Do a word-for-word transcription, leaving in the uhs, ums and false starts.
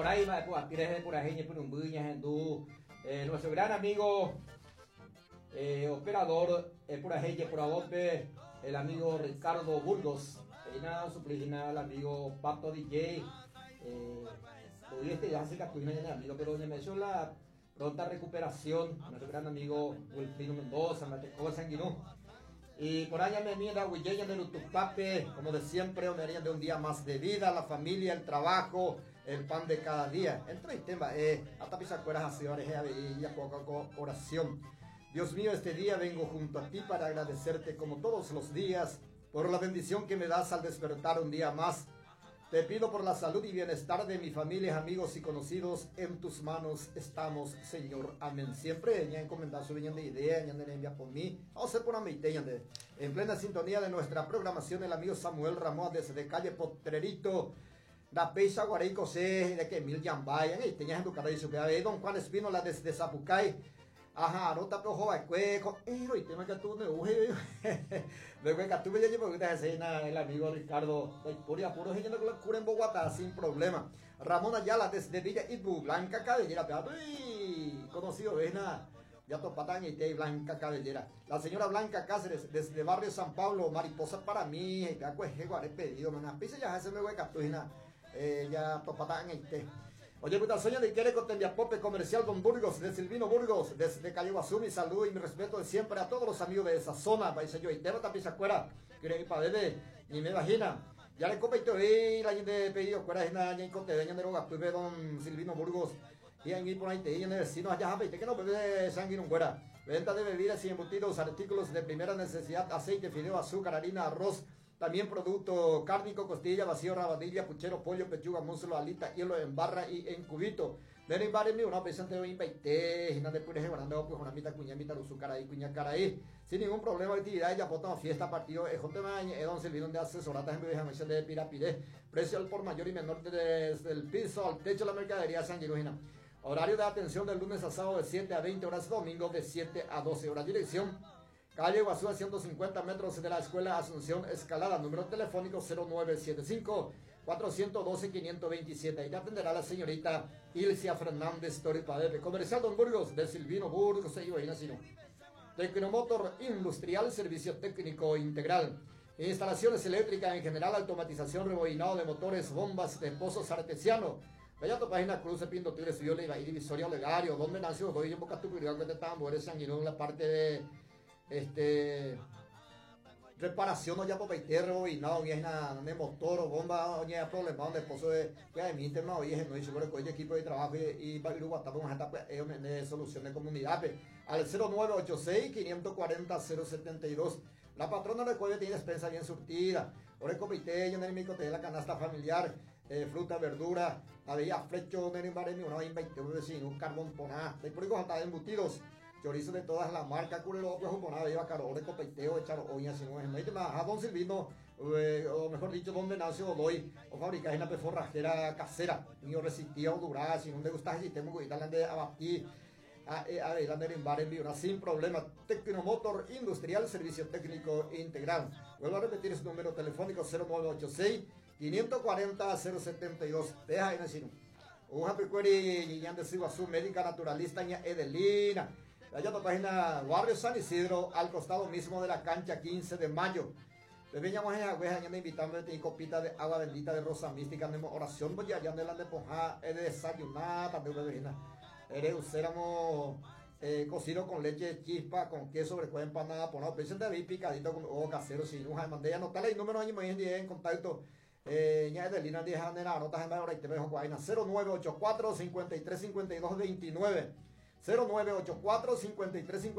Roraima, de Puapires de Purajeña, Purumbuña, Gendú, eh, nuestro gran amigo eh, operador eh, Purajeña, Puradope, el amigo Ricardo Burgos, y nada, su original amigo Pato D J, eh, hoy este ya se capturó el amigo, pero me mencionó la pronta recuperación, nuestro gran amigo Wilfrido Mendoza, Matecoba Sanguinú. Y por allá me mira, Huilleña de Lutupape, como de siempre, honorían de un día más de vida, la familia, el trabajo, el pan de cada día. Entra el tema, eh, hasta pisacueras, señores, y ya poco oración. Dios mío, este día vengo junto a ti para agradecerte como todos los días por la bendición que me das al despertar un día más. Te pido por la salud y bienestar de mi familia, amigos y conocidos. En tus manos estamos, Señor. Amén. Siempre ya encomendado su de idea, ya de envía por mí. Vamos a hacer por una meitella de en plena sintonía de nuestra programación, el amigo Samuel Ramón desde calle Potrerito. Da Peixa Guareico se de que mil yambay, y tenía en tu cara y su que don Juan Espínola desde Zapucay. Ajá, no te pejo va cueco. Eh, hoy tema que tú no uje. Luego que tú me llevas porque te el amigo Ricardo de Puria puro gente con la cura en Bogotá sin problema. Ramón Ayala desde Villa Itbu, Blanca Cabellera, uy, conocido ves nada. Ya topatán y te Blanca Cabellera. La señora Blanca Cáceres desde Barrio San Pablo, mariposa para mí, y te cueje guare pedido, mana. Pisa ya se me hueca tú eh ya topatán y te. Oye, puta, sueño de quiere con Pope Comercial Don Burgos, de Silvino Burgos, desde Calle Guazú, mi salud y mi respeto de siempre a todos los amigos de esa zona. Paisa yo, y te no tapiza cuera, quiere ir para bebé, ni me imagina. Ya le compito y la gente pedido cuera, es nada, y con te de droga, pues ve Don Silvino Burgos, y en por ahí te y en el vecino allá, te que no bebe sanguíneo cuera. Venta de bebidas y embutidos, artículos de primera necesidad, aceite, fideo, azúcar, harina, arroz. También producto cárnico, costilla, vacío, rabadilla, puchero, pollo, pechuga, muslo, alita, hielo en barra y en cubito. De en barra una presente de veinte, y de pures guardando pues una mitad cuña, mitad azúcar ahí, cuña cara ahí. Sin ningún problema, actividad, ya botón, fiesta, partido, es un tema, es don Silvino de asesoratas en bebejas de Pirapiré. Precio al por mayor y menor desde el piso al techo de la mercadería San Jerónimo. Horario de atención del lunes a sábado de siete a veinte horas, domingo de siete a doce horas. Dirección calle Guazú a ciento cincuenta metros de la Escuela Asunción Escalada, número telefónico cero nueve siete cinco, cuatro uno dos, cinco dos siete. Y atenderá la señorita Ilcia Fernández Toripadebe. Comercial Don Burgos, de Silvino Burgos, se iba a Tecnomotor Industrial, servicio técnico integral. Instalaciones eléctricas en general, automatización, rebobinado de motores, bombas de pozos artesianos. Vaya tu página Cruz de Pinto Tigre, subió la divisoria Olegario, donde nació, hoy en Boca Tucumán, que te tambores sanguinos en la parte de este reparación no ya por peiterro y no y es nada de motor o bomba o ya problema donde esposo de que de mi interno y es no y seguro que este equipo de trabajo y para ir a con esta de solución de comunidad al cero nueve ocho seis, cinco cuatro cero, cero siete dos. La patrona de Coyo tiene despensa bien surtida. Ahora el comité en el micote de la canasta familiar, eh, fruta, verdura, había flecho en el barrio, no hay veinte vecinos, carbón poná, de público hasta embutidos. Chorizo de todas las marcas, curero, pues un bonado, lleva caro, de copeiteo, echar oña, si no es más, a don Silvino, eh, o mejor dicho, donde nació doy, o fabricas en la peforrajera casera, niño resistía o durada, si no le gusta el sistema, que tal de abatir, a ver, andar en bar en vivo, sin problema. Tecnomotor Industrial, servicio técnico integral. Vuelvo a repetir su número telefónico cero nueve ocho seis, cinco cuatro cero, cero siete dos. Deja en el sino. Un happy query, y ya de su médica naturalista, ña Edelina. Allá tu página Barrio San Isidro, al costado mismo de la cancha quince de mayo. Le veníamos en Agüeja, ya me invitando a ti copita de agua bendita de rosa mística, tenemos oración, pues ya ya de la de ponja, es de desayunar, también de vecina. Eres usáramos eh, cocido con leche chispa, con queso, sobre empanada, ponado, presente de picadito con o casero, sin un mandé anotar el número ahí me en contacto. Eh, ya de línea diez de la nota en la hora y te dejo guayna cero nueve ocho cuatro, cinco tres cinco dos, dos nueve cero nueve ocho cuatro, cinco tres cinco